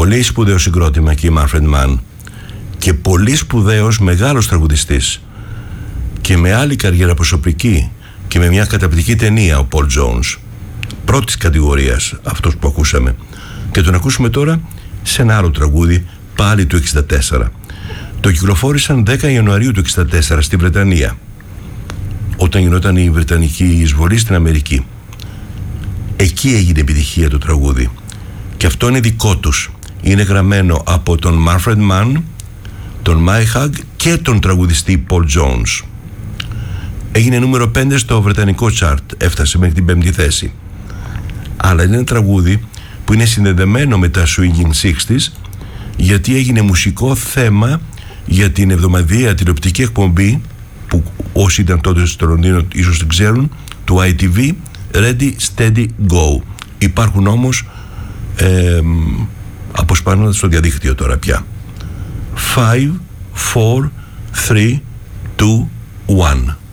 Πολύ σπουδαίο συγκρότημα και η Manfred Mann, και πολύ σπουδαίος μεγάλος τραγουδιστής, και με άλλη καριέρα προσωπική και με μια καταπληκτική ταινία, ο Paul Jones, πρώτης κατηγορίας αυτός που ακούσαμε, και τον ακούσουμε τώρα σε ένα άλλο τραγούδι πάλι του 1964. Το κυκλοφόρησαν 10 Ιανουαρίου του 1964 στη Βρετανία, όταν γινόταν η Βρετανική εισβολή στην Αμερική. Εκεί έγινε επιτυχία το τραγούδι, και αυτό είναι δικό τους. Είναι γραμμένο από τον Manfred Mann, τον Maihag και τον τραγουδιστή Paul Jones. Έγινε νούμερο 5 στο βρετανικό chart, έφτασε μέχρι την 5η θέση. Αλλά είναι ένα τραγούδι που είναι συνδεδεμένο με τα Swinging 60s, γιατί έγινε μουσικό θέμα για την εβδομαδιαία τηλεοπτική εκπομπή που όσοι ήταν τότε στο Λονδίνο ίσως την ξέρουν, του ITV, Ready, Steady, Go. Υπάρχουν όμως αποσπάσματα στο διαδίκτυο τώρα πια. 5, 4, 3, 2, 1.